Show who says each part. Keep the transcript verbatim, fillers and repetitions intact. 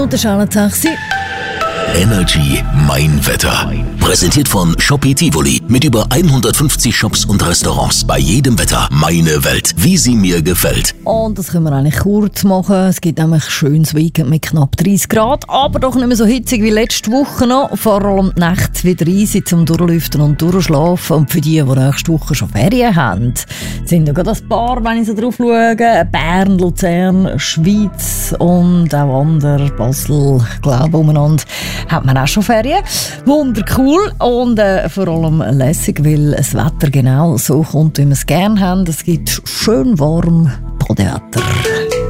Speaker 1: Minuten schon Taxi.
Speaker 2: Energy Mein Wetter. Präsentiert von Shopee Tivoli mit über hundertfünfzig Shops und Restaurants. Bei jedem Wetter meine Welt, wie sie mir gefällt.
Speaker 1: Und das können wir eigentlich kurz machen. Es gibt nämlich ein schönes Weekend mit knapp dreißig Grad, aber doch nicht mehr so hitzig wie letzte Woche noch. Vor allem die Nacht wieder easy zum Durchlüften und Durchschlafen. Und für die, die nächste Woche schon Ferien haben, sind ja gerade ein paar, wenn ich so drauf schaue. Bern, Luzern, Schweiz und auch andere, Basel, glaube umeinander, hat man auch schon Ferien. Wundercool und äh, vor allem lässig, weil das Wetter genau so kommt, wie wir es gerne haben. Es gibt schön warm Badewetter.